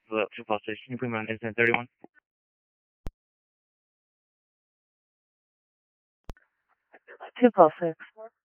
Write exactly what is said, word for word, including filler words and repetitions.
uh, two four six. Can you put me on incident thirty-one? two four six.